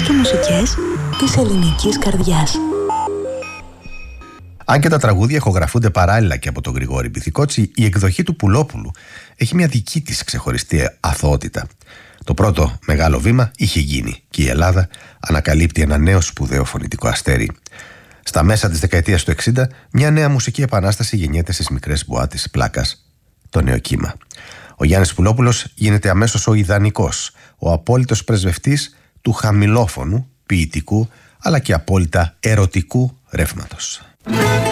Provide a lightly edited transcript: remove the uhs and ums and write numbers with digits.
και μουσικές της ελληνικής καρδιάς. Αν και τα τραγούδια ηχογραφούνται παράλληλα και από τον Γρηγόρη Μπιθικότσι, η εκδοχή του Πουλόπουλου έχει μια δική της ξεχωριστή αθωότητα. Το πρώτο μεγάλο βήμα είχε γίνει και η Ελλάδα ανακαλύπτει ένα νέο σπουδαίο φωνητικό αστέρι. Στα μέσα της δεκαετίας του 60, μια νέα μουσική επανάσταση γεννιέται στις μικρές μπουάτες πλάκας, το νέο κύμα. Ο Γιάννης Πουλόπουλος γίνεται αμέσως ο ιδανικός, ο απόλυτος πρεσβευτής του χαμηλόφωνου, ποιητικού, αλλά και απόλυτα ερωτικού ρεύματος.